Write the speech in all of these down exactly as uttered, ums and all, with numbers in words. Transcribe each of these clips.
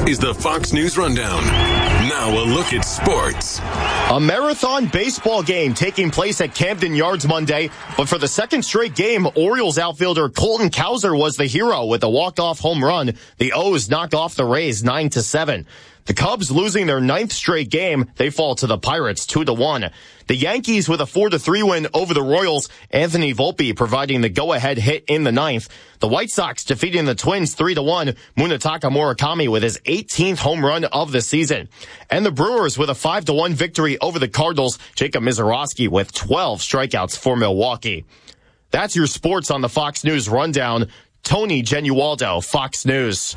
is the Fox News Rundown. Now a look at sports. A marathon baseball game taking place at Camden Yards Monday, but for the second straight game, Orioles outfielder Colton Cowser was the hero with a walk-off home run. The O's knocked off the Rays nine to seven. The Cubs losing their ninth straight game, they fall to the Pirates two to one. The Yankees with a four to three win over the Royals, Anthony Volpe providing the go-ahead hit in the ninth. The White Sox defeating the Twins three to one, Munetaka Murakami with his eighteenth home run of the season. And the Brewers with a five to one victory over the Cardinals, Jacob Misiorowski with twelve strikeouts for Milwaukee. That's your sports on the Fox News Rundown. Tony Genualdo, Fox News.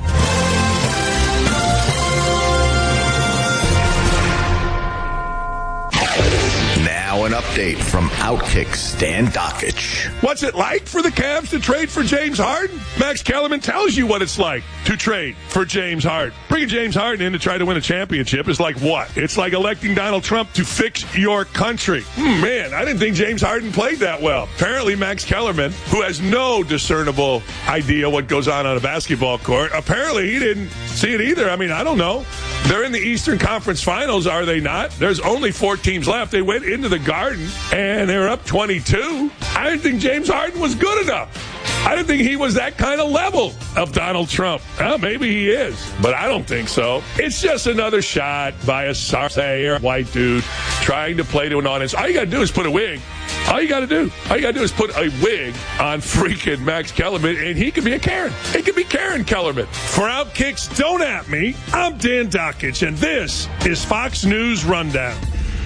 Now an update from Outkick Stan Dockich. What's it like for the Cavs to trade for James Harden? Max Kellerman tells you what it's like to trade for James Harden. Bringing James Harden in to try to win a championship is like what? It's like electing Donald Trump to fix your country. Hmm, man, I didn't think James Harden played that well. Apparently Max Kellerman, who has no discernible idea what goes on on a basketball court, apparently he didn't see it either. I mean, I don't know. They're in the Eastern Conference Finals, are they not? There's only four teams left. They went into the Garden, and they're up twenty-two. I didn't think James Harden was good enough. I didn't think he was that kind of level of Donald Trump. Well, maybe he is, but I don't think so. It's just another shot by a sorry white dude trying to play to an audience. All you got to do is put a wig. All you got to do, all you got to do is put a wig on freaking Max Kellerman, and he could be a Karen. It could be Karen Kellerman. For Outkick's Don't At Me, I'm Dan Dockich, and this is Fox News Rundown.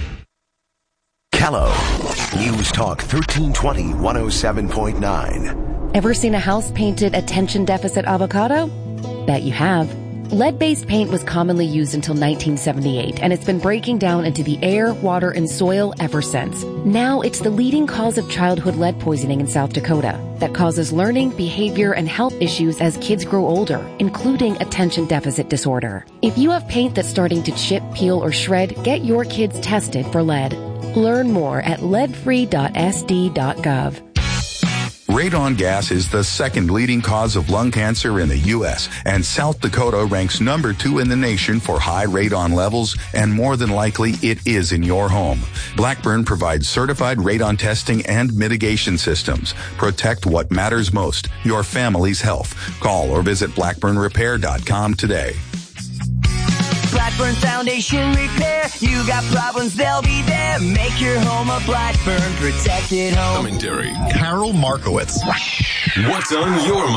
Kello, News Talk thirteen twenty, one oh seven point nine. Ever seen a house painted attention deficit avocado? Bet you have. Lead-based paint was commonly used until nineteen seventy-eight, and it's been breaking down into the air, water, and soil ever since. Now it's the leading cause of childhood lead poisoning in South Dakota that causes learning, behavior, and health issues as kids grow older, including attention deficit disorder. If you have paint that's starting to chip, peel, or shred, get your kids tested for lead. Learn more at lead free dot s d dot gov. Radon gas is the second leading cause of lung cancer in the U S, and South Dakota ranks number two in the nation for high radon levels, and more than likely it is in your home. Blackburn provides certified radon testing and mitigation systems. Protect what matters most, your family's health. Call or visit blackburn repair dot com today. Blackburn Foundation Repair. You got problems, they'll be there. Make your home a Blackburn protected home. Commentary. Carol Markowitz. What's on your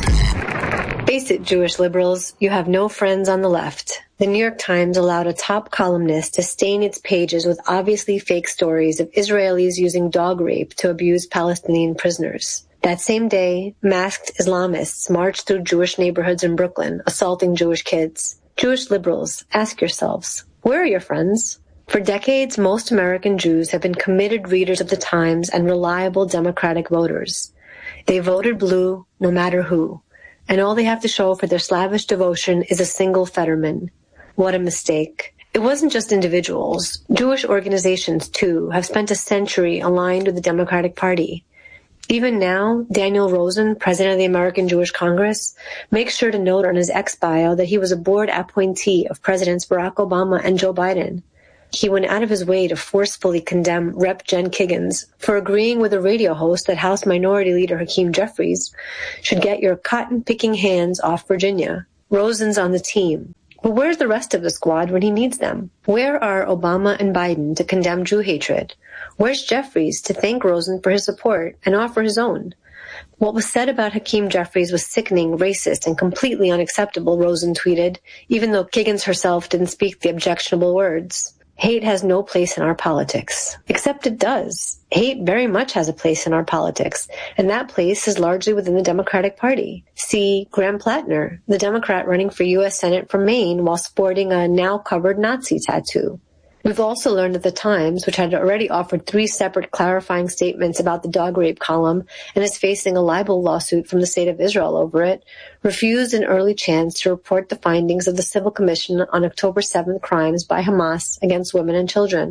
mind? Face it, Jewish liberals, you have no friends on the left. The New York Times allowed a top columnist to stain its pages with obviously fake stories of Israelis using dog rape to abuse Palestinian prisoners. That same day, masked Islamists marched through Jewish neighborhoods in Brooklyn, assaulting Jewish kids. Jewish liberals, ask yourselves, where are your friends? For decades, most American Jews have been committed readers of the Times and reliable Democratic voters. They voted blue no matter who, and all they have to show for their slavish devotion is a single Fetterman. What a mistake. It wasn't just individuals. Jewish organizations, too, have spent a century aligned with the Democratic Party. Even now, Daniel Rosen, president of the American Jewish Congress, makes sure to note on his X bio that he was a board appointee of Presidents Barack Obama and Joe Biden. He went out of his way to forcefully condemn Representative Jen Kiggans for agreeing with a radio host that House Minority Leader Hakeem Jeffries should get your cotton-picking hands off Virginia. Rosen's on the team. But where's the rest of the squad when he needs them? Where are Obama and Biden to condemn Jew hatred? Where's Jeffries to thank Rosen for his support and offer his own? What was said about Hakeem Jeffries was sickening, racist, and completely unacceptable, Rosen tweeted, even though Kiggans herself didn't speak the objectionable words. Hate has no place in our politics. Except it does. Hate very much has a place in our politics, and that place is largely within the Democratic Party. See Graham Plattner, the Democrat running for U S Senate from Maine while sporting a now-covered Nazi tattoo. We've also learned that the Times, which had already offered three separate clarifying statements about the dog rape column and is facing a libel lawsuit from the State of Israel over it, refused an early chance to report the findings of the Civil Commission on October seventh crimes by Hamas against women and children.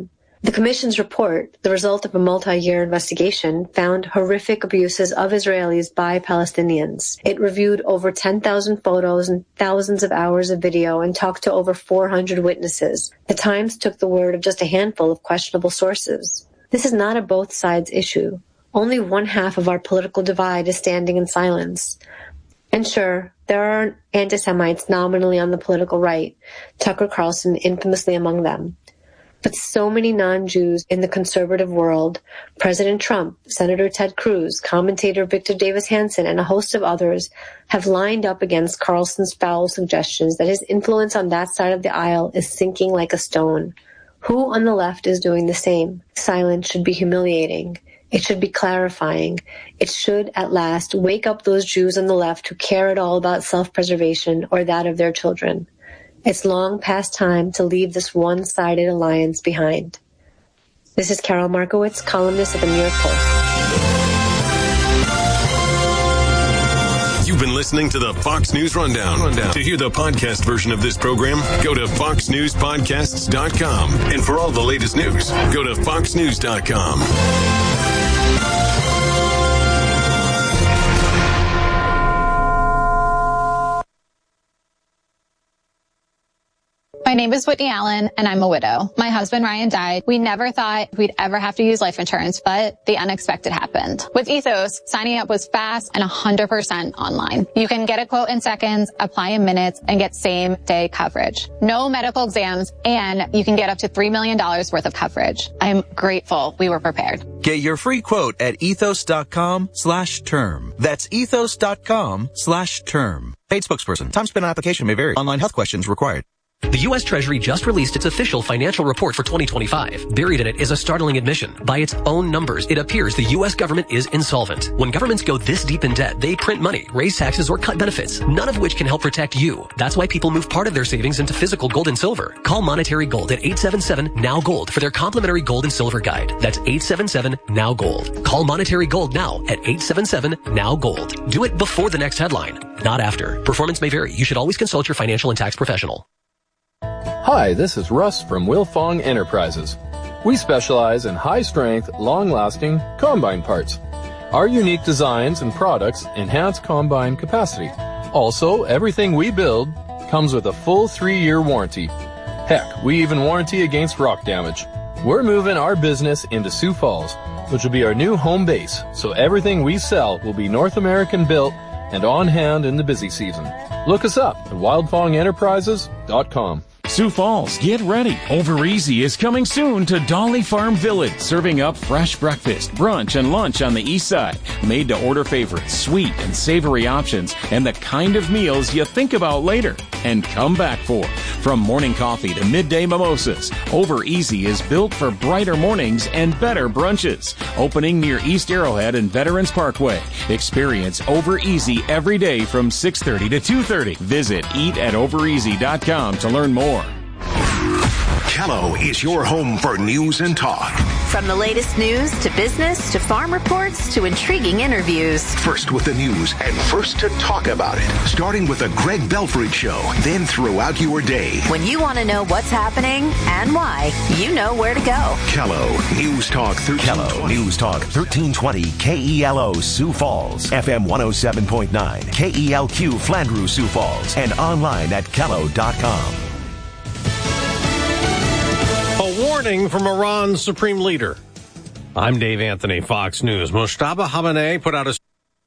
The Commission's report, the result of a multi-year investigation, found horrific abuses of Israelis by Palestinians. It reviewed over ten thousand photos and thousands of hours of video and talked to over four hundred witnesses. The Times took the word of just a handful of questionable sources. This is not a both sides issue. Only one half of our political divide is standing in silence. And sure, there are anti-Semites nominally on the political right, Tucker Carlson infamously among them. But so many non-Jews in the conservative world, President Trump, Senator Ted Cruz, commentator Victor Davis Hanson, and a host of others have lined up against Carlson's foul suggestions that his influence on that side of the aisle is sinking like a stone. Who on the left is doing the same? Silence should be humiliating. It should be clarifying. It should, at last, wake up those Jews on the left who care at all about self-preservation or that of their children. It's long past time to leave this one-sided alliance behind. This is Carol Markowitz, columnist at the New York Post. You've been listening to the Fox News Rundown. Rundown. To hear the podcast version of this program, go to fox news podcasts dot com. And for all the latest news, go to fox news dot com. My name is Whitney Allen, and I'm a widow. My husband, Ryan, died. We never thought we'd ever have to use life insurance, but the unexpected happened. With Ethos, signing up was fast and one hundred percent online. You can get a quote in seconds, apply in minutes, and get same-day coverage. No medical exams, and you can get up to three million dollars worth of coverage. I'm grateful we were prepared. Get your free quote at ethos.com slash term. That's ethos.com slash term. Paid spokesperson. Time spent on application may vary. Online health questions required. The U S Treasury just released its official financial report for twenty twenty-five. Buried in it is a startling admission. By its own numbers, it appears the U S government is insolvent. When governments go this deep in debt, they print money, raise taxes, or cut benefits, none of which can help protect you. That's why people move part of their savings into physical gold and silver. Call Monetary Gold at eight seven seven, N O W, GOLD for their complimentary gold and silver guide. That's eight seven seven, N O W, GOLD. Call Monetary Gold now at eight seven seven, N O W, GOLD. Do it before the next headline, not after. Performance may vary. You should always consult your financial and tax professional. Hi, this is Russ from Wilfong Enterprises. We specialize in high-strength, long-lasting combine parts. Our unique designs and products enhance combine capacity. Also, everything we build comes with a full three-year warranty. Heck, we even warranty against rock damage. We're moving our business into Sioux Falls, which will be our new home base, so everything we sell will be North American built and on hand in the busy season. Look us up at wildfong enterprises dot com. Sioux Falls, get ready. Over Easy is coming soon to Dolly Farm Village, serving up fresh breakfast, brunch, and lunch on the east side. Made to order favorites, sweet and savory options, and the kind of meals you think about later and come back for. From morning coffee to midday mimosas, Over Easy is built for brighter mornings and better brunches. Opening near East Arrowhead and Veterans Parkway. Experience Over Easy every day from six thirty to two thirty. Visit eat at over easy dot com to learn more. Kello is your home for news and talk. From the latest news to business to farm reports to intriguing interviews. First with the news and first to talk about it. Starting with the Greg Belfrage Show, then throughout your day. When you want to know what's happening and why, you know where to go. Kello News Talk thirteen twenty. Kello News Talk thirteen twenty K E L O Sioux Falls, F M one oh seven point nine, K E L Q Flandreau Sioux Falls, and online at kello dot com. A warning from Iran's supreme leader. I'm Dave Anthony, Fox News. Mojtaba Khamenei put out a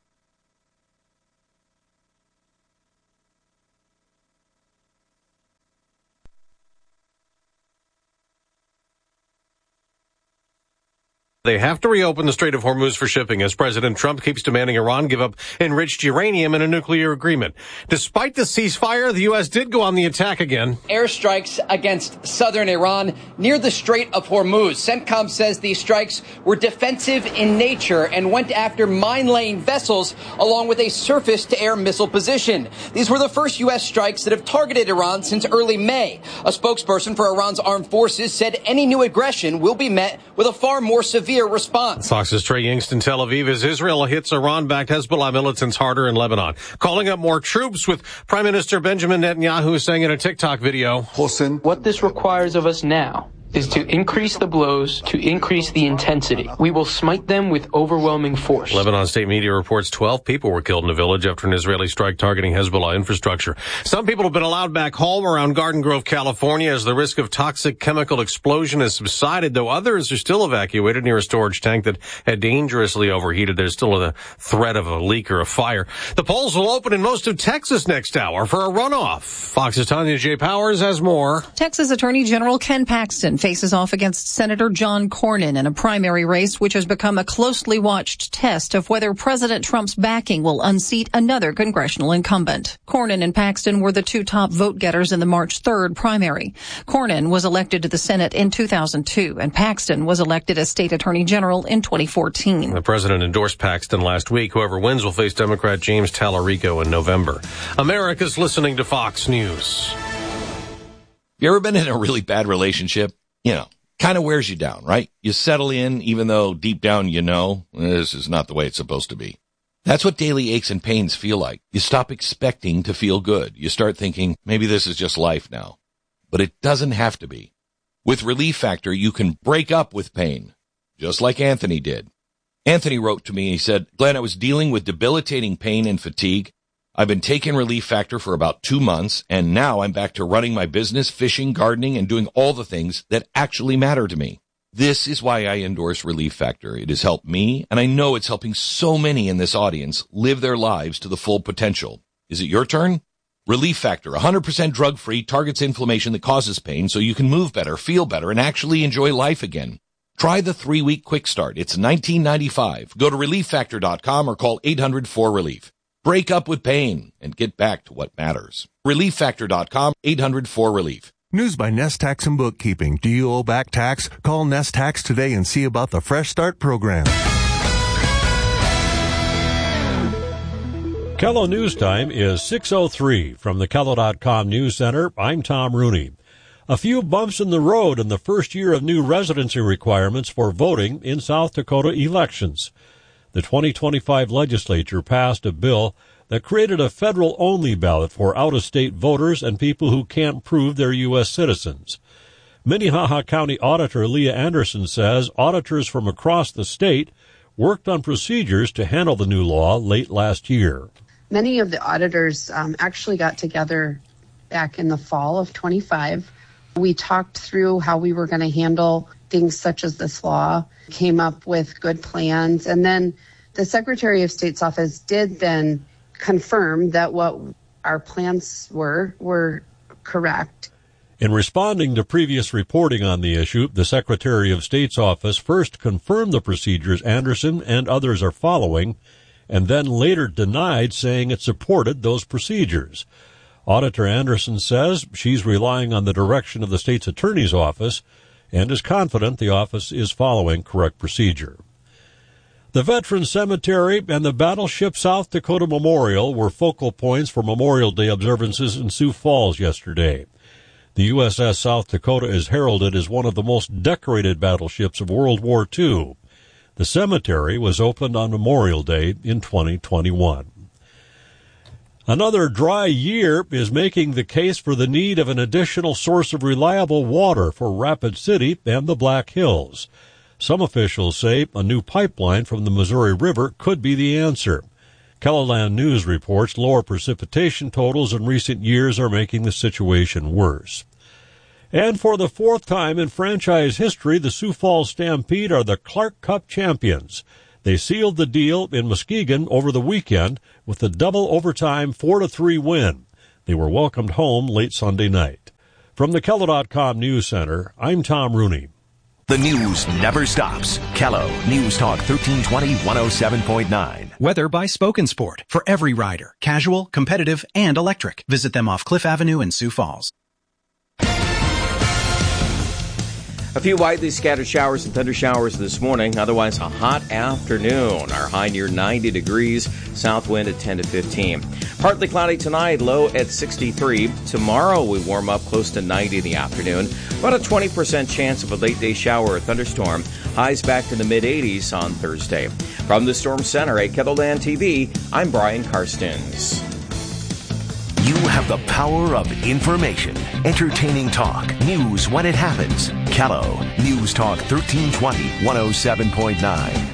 They have to reopen the Strait of Hormuz for shipping as President Trump keeps demanding Iran give up enriched uranium in a nuclear agreement. Despite the ceasefire, the U S did go on the attack again. Airstrikes against southern Iran near the Strait of Hormuz. CENTCOM says these strikes were defensive in nature and went after mine-laying vessels along with a surface-to-air missile position. These were the first U S strikes that have targeted Iran since early May. A spokesperson for Iran's armed forces said any new aggression will be met with a far more severe response. Fox's Trey Yingst in Tel Aviv as Israel hits Iran-backed Hezbollah militants harder in Lebanon, calling up more troops, with Prime Minister Benjamin Netanyahu saying in a TikTok video, What this requires of us now is to increase the blows, to increase the intensity. We will smite them with overwhelming force. Lebanon state media reports twelve people were killed in a village after an Israeli strike targeting Hezbollah infrastructure. Some people have been allowed back home around Garden Grove, California, as the risk of toxic chemical explosion has subsided, though others are still evacuated near a storage tank that had dangerously overheated. There's still a threat of a leak or a fire. The polls will open in most of Texas next hour for a runoff. Fox's Tanya J. Powers has more. Texas Attorney General Ken Paxton faces off against Senator John Cornyn in a primary race which has become a closely watched test of whether President Trump's backing will unseat another congressional incumbent. Cornyn and Paxton were the two top vote getters in the March third primary. Cornyn was elected to the Senate in two thousand two, and Paxton was elected as state attorney general in twenty fourteen. The president endorsed Paxton last week. Whoever wins will face Democrat James Tallarico in November. America's listening to Fox News. You ever been in a really bad relationship? You know, kind of wears you down, right? You settle in, even though deep down you know this is not the way it's supposed to be. That's what daily aches and pains feel like. You stop expecting to feel good. You start thinking, maybe this is just life now. But it doesn't have to be. With Relief Factor, you can break up with pain, just like Anthony did. Anthony wrote to me, he said, Glenn, I was dealing with debilitating pain and fatigue. I've been taking Relief Factor for about two months, and now I'm back to running my business, fishing, gardening, and doing all the things that actually matter to me. This is why I endorse Relief Factor. It has helped me, and I know it's helping so many in this audience live their lives to the full potential. Is it your turn? Relief Factor, one hundred percent drug-free, targets inflammation that causes pain so you can move better, feel better, and actually enjoy life again. Try the three-week quick start. It's nineteen ninety-five. Go to relief factor dot com or call eight hundred four relief. Break up with pain and get back to what matters. relief factor dot com, eight hundred four relief. News by Nest Tax and Bookkeeping. Do you owe back tax? Call Nest Tax today and see about the Fresh Start program. Kello News Time is six oh three. From the Kello dot com News Center, I'm Tom Rooney. A few bumps in the road in the first year of new residency requirements for voting in South Dakota elections. The twenty twenty-five legislature passed a bill that created a federal-only ballot for out-of-state voters and people who can't prove they're U S citizens. Minnehaha County Auditor Leah Anderson says auditors from across the state worked on procedures to handle the new law late last year. Many of the auditors um, actually got together back in the fall of twenty-five. We talked through how we were going to handle things such as this law, came up with good plans, and then the Secretary of State's office did then confirm that what our plans were were correct. In responding to previous reporting on the issue, the Secretary of State's office first confirmed the procedures Anderson and others are following, and then later denied, saying it supported those procedures. Auditor Anderson says she's relying on the direction of the state's attorney's office and is confident the office is following correct procedure. The Veterans Cemetery and the Battleship South Dakota Memorial were focal points for Memorial Day observances in Sioux Falls yesterday. The U S S South Dakota is heralded as one of the most decorated battleships of World War Two. The cemetery was opened on Memorial Day in twenty twenty-one. Another dry year is making the case for the need of an additional source of reliable water for Rapid City and the Black Hills. Some officials say a new pipeline from the Missouri River could be the answer. KELOLAND News reports lower precipitation totals in recent years are making the situation worse. And for the fourth time in franchise history, the Sioux Falls Stampede are the Clark Cup champions. They sealed the deal in Muskegon over the weekend with a double overtime four to three win. They were welcomed home late Sunday night. From the Kello dot com News Center, I'm Tom Rooney. The news never stops. Kello News Talk thirteen twenty, one oh seven point nine. Weather by Spoken Sport. For every rider, casual, competitive, and electric. Visit them off Cliff Avenue in Sioux Falls. A few widely scattered showers and thunder showers this morning. Otherwise, a hot afternoon. Our high near ninety degrees. South wind at ten to fifteen. Partly cloudy tonight, low at sixty-three. Tomorrow, we warm up close to ninety in the afternoon. About a twenty percent chance of a late day shower or thunderstorm. Highs back to the mid eighties on Thursday. From the Storm Center at KELOLAND T V, I'm Brian Karstens. You have the power of information, entertaining talk, news when it happens. Callow, News Talk thirteen twenty, one oh seven point nine.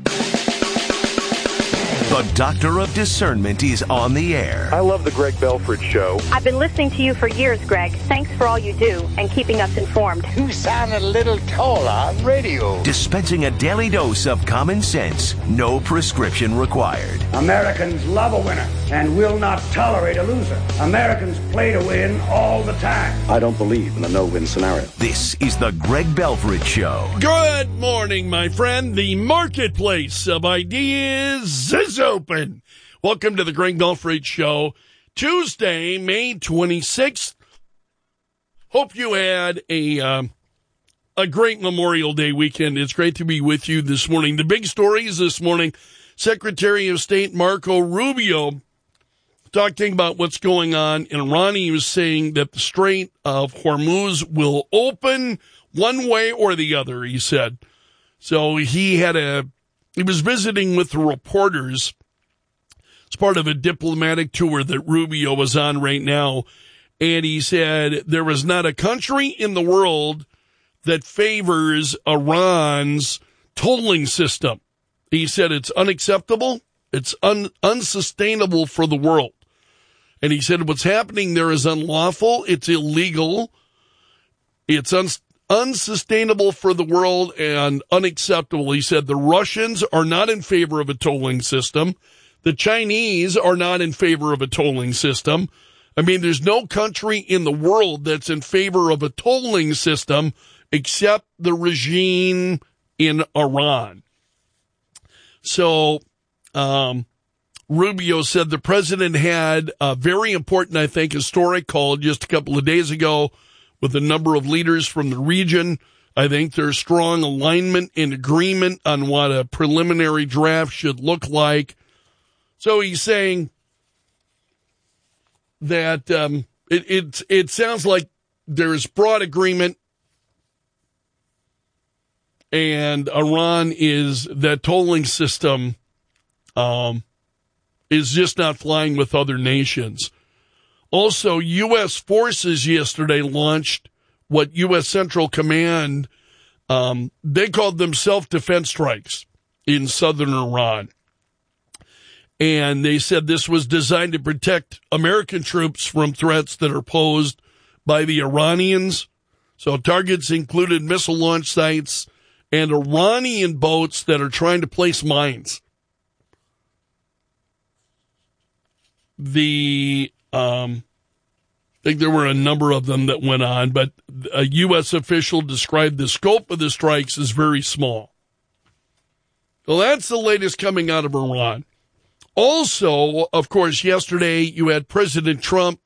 The Doctor of Discernment is on the air. I love the Greg Belford Show. I've been listening to you for years, Greg. Thanks for all you do and keeping us informed. You sound a little taller on radio. Dispensing a daily dose of common sense, no prescription required. Americans love a winner and will not tolerate a loser. Americans play to win all the time. I don't believe in a no-win scenario. This is the Greg Belford Show. Good morning, my friend. The marketplace of ideas is open. Welcome to the Greg Belford Show. Tuesday, May twenty-sixth. Hope you had a um, a great Memorial Day weekend. It's great to be with you this morning. The big stories this morning, Secretary of State Marco Rubio talking about what's going on in Iran. He was saying that the Strait of Hormuz will open one way or the other, he said. So he had a, he was visiting with the reporters. It's part of a diplomatic tour that Rubio was on right now. And he said there was not a country in the world that favors Iran's tolling system. He said it's unacceptable. It's un, unsustainable for the world. And he said what's happening there is unlawful. It's illegal. It's un, unsustainable for the world and unacceptable. He said the Russians are not in favor of a tolling system. The Chinese are not in favor of a tolling system. I mean, there's no country in the world that's in favor of a tolling system except the regime in Iran. So, um, Rubio said the president had a very important, I think, historic call just a couple of days ago with a number of leaders from the region. I think there's strong alignment and agreement on what a preliminary draft should look like. So he's saying that um, it, it, it sounds like there's broad agreement and Iran is, that tolling system um, is just not flying with other nations. Also, U S forces yesterday launched what U S Central Command, um, they called them self-defense strikes in southern Iran. And they said this was designed to protect American troops from threats that are posed by the Iranians. So targets included missile launch sites and Iranian boats that are trying to place mines. The, um, I think there were a number of them that went on, but a U S official described the scope of the strikes as very small. Well, that's the latest coming out of Iran. Also, of course, yesterday you had President Trump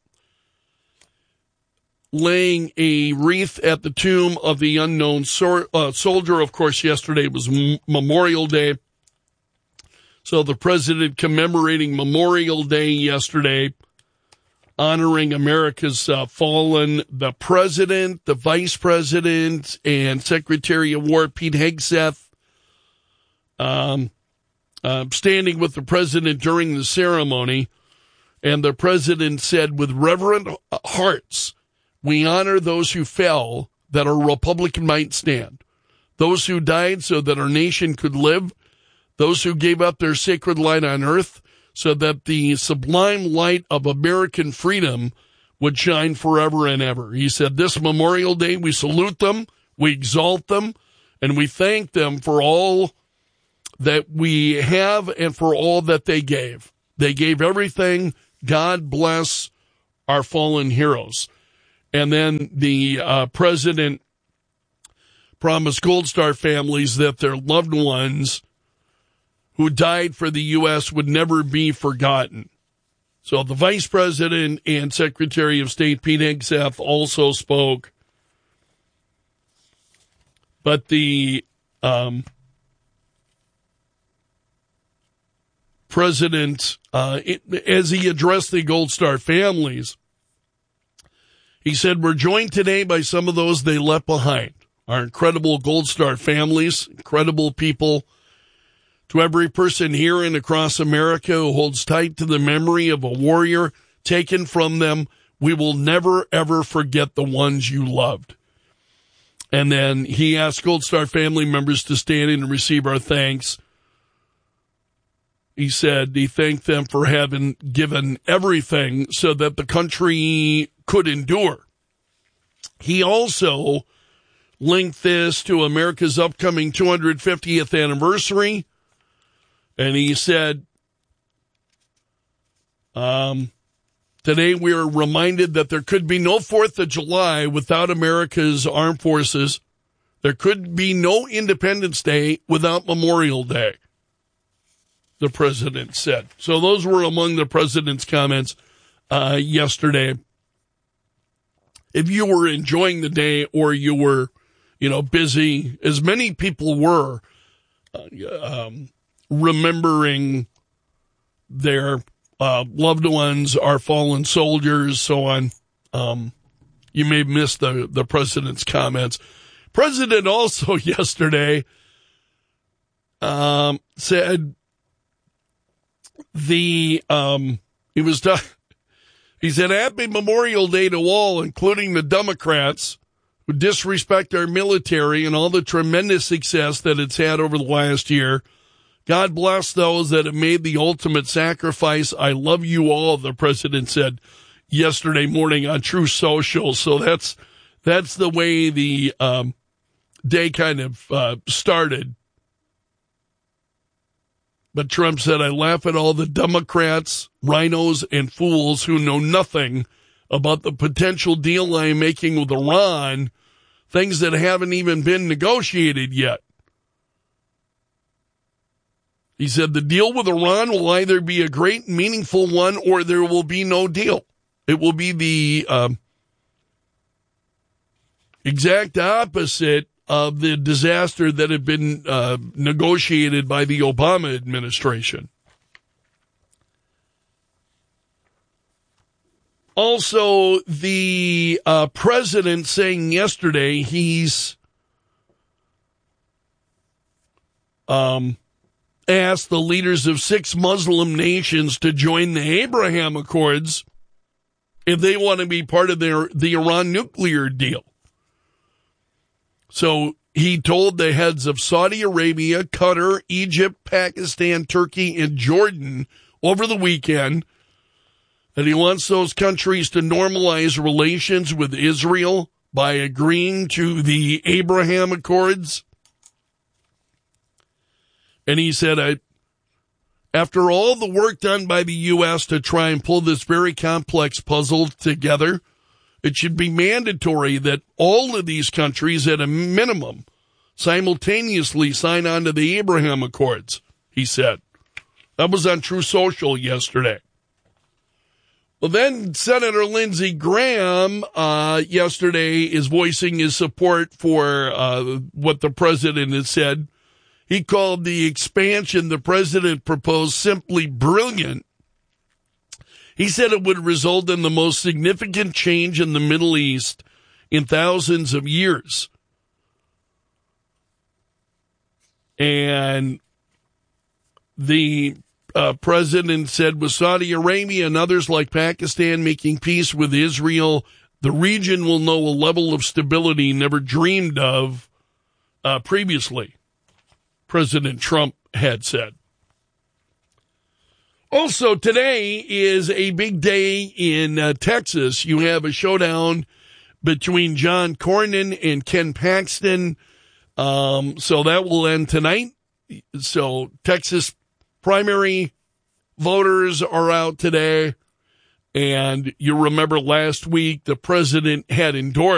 laying a wreath at the tomb of the unknown so- uh, soldier. Of course, yesterday was M- Memorial Day. So the president commemorating Memorial Day yesterday, honoring America's uh, fallen, the president, the vice president, and Secretary of War Pete Hegseth, um, uh, standing with the president during the ceremony. And the president said, with reverent hearts, we honor those who fell that our republic might stand, those who died so that our nation could live, those who gave up their sacred light on earth so that the sublime light of American freedom would shine forever and ever. He said, this Memorial Day, we salute them, we exalt them, and we thank them for all that we have and for all that they gave. They gave everything. God bless our fallen heroes. And then the uh, president promised Gold Star families that their loved ones who died for the U S would never be forgotten. So the vice president and Secretary of State Pete Hegseth also spoke. But the um, president, uh, it, as he addressed the Gold Star families, he said, we're joined today by some of those they left behind. Our incredible Gold Star families, incredible people. To every person here and across America who holds tight to the memory of a warrior taken from them. We will never, ever forget the ones you loved. And then he asked Gold Star family members to stand in and receive our thanks. He said he thanked them for having given everything so that the country could endure. He also linked this to America's upcoming two hundred fiftieth anniversary. And he said, um, today we are reminded that there could be no fourth of July without America's armed forces. There could be no Independence Day without Memorial Day, the president said. So those were among the president's comments uh, yesterday. If you were enjoying the day or you were, you know, busy, as many people were, uh, um, remembering their uh, loved ones, our fallen soldiers, so on, um, you may have missed the, the president's comments. President also yesterday um, said the um, he was t- he said Happy Memorial Day to all, including the Democrats who disrespect our military and all the tremendous success that it's had over the last year. God bless those that have made the ultimate sacrifice. I love you all, the president said yesterday morning on Truth Social. So that's that's the way the um, day kind of uh, started. But Trump said, I laugh at all the Democrats, rhinos, and fools who know nothing about the potential deal I am making with Iran, things that haven't even been negotiated yet. He said the deal with Iran will either be a great, meaningful one or there will be no deal. It will be the um, exact opposite of the disaster that had been uh, negotiated by the Obama administration. Also, the uh, president saying yesterday he's um, asked the leaders of six Muslim nations to join the Abraham Accords if they want to be part of their the Iran nuclear deal. So he told the heads of Saudi Arabia, Qatar, Egypt, Pakistan, Turkey, and Jordan over the weekend that he wants those countries to normalize relations with Israel by agreeing to the Abraham Accords. And he said, I, after all the work done by the U S to try and pull this very complex puzzle together, it should be mandatory that all of these countries, at a minimum, simultaneously sign on to the Abraham Accords, he said. That was on True Social yesterday. Well, then Senator Lindsey Graham uh, yesterday is voicing his support for uh, what the president has said. He called the expansion the president proposed simply brilliant. He said it would result in the most significant change in the Middle East in thousands of years. And the uh, president said with Saudi Arabia and others like Pakistan making peace with Israel, the region will know a level of stability never dreamed of uh, previously, President Trump had said. Also, today is a big day in uh, Texas. You have a showdown between John Cornyn and Ken Paxton. Um, so that will end tonight. So Texas primary voters are out today. And you remember last week the president had endorsed